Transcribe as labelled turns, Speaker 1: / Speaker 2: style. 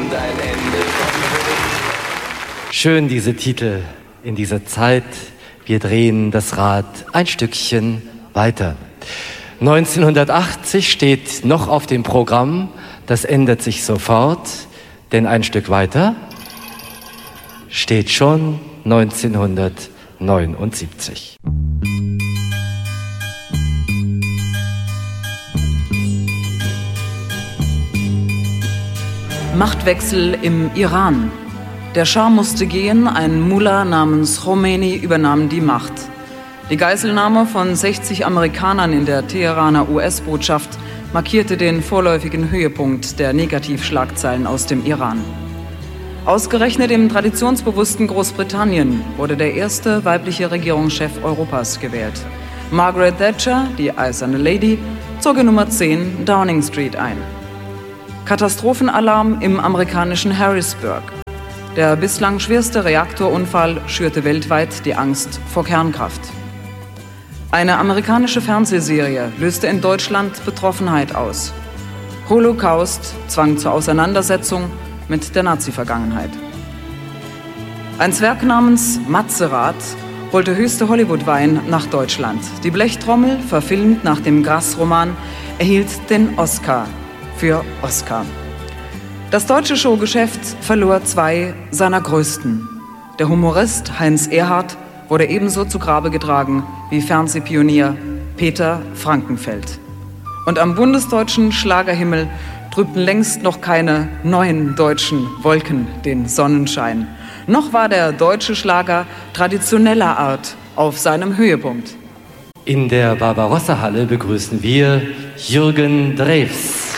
Speaker 1: und ein Ende von.
Speaker 2: Schön diese Titel in dieser Zeit. Wir drehen das Rad ein Stückchen weiter. 1980 steht noch auf dem Programm. Das ändert sich sofort, denn ein Stück weiter steht schon 1979.
Speaker 3: Machtwechsel im Iran. Der Schah musste gehen, ein Mullah namens Khomeini übernahm die Macht. Die Geiselnahme von 60 Amerikanern in der Teheraner US-Botschaft markierte den vorläufigen Höhepunkt der Negativschlagzeilen aus dem Iran. Ausgerechnet im traditionsbewussten Großbritannien wurde der erste weibliche Regierungschef Europas gewählt. Margaret Thatcher, die eiserne Lady, zog in Nummer 10 Downing Street ein. Katastrophenalarm im amerikanischen Harrisburg. Der bislang schwerste Reaktorunfall schürte weltweit die Angst vor Kernkraft. Eine amerikanische Fernsehserie löste in Deutschland Betroffenheit aus. Holocaust zwang zur Auseinandersetzung mit der Nazi-Vergangenheit. Ein Zwerg namens Matzerath holte höchste Hollywood-Wein nach Deutschland. Die Blechtrommel, verfilmt nach dem Grass-Roman, erhielt den Oscar für Oscar. Das deutsche Showgeschäft verlor zwei seiner größten. Der Humorist Heinz Erhardt wurde ebenso zu Grabe getragen wie Fernsehpionier Peter Frankenfeld. Und am bundesdeutschen Schlagerhimmel trübten längst noch keine neuen deutschen Wolken den Sonnenschein. Noch war der deutsche Schlager traditioneller Art auf seinem Höhepunkt.
Speaker 2: In der Barbarossa-Halle begrüßen wir Jürgen Drews.